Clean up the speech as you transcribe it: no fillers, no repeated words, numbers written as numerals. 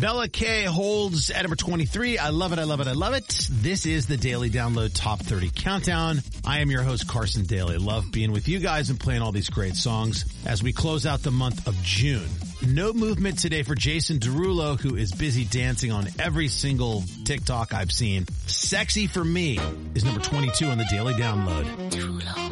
Bella K holds at number 23. I love it. I love it. I love it. This is the Daily Download Top 30 Countdown. I am your host, Carson Daly. Love being with you guys and playing all these great songs as we close out the month of June. No movement today for Jason Derulo, who is busy dancing on every single TikTok I've seen. Sexy for Me is number 22 on the Daily Download. Derulo.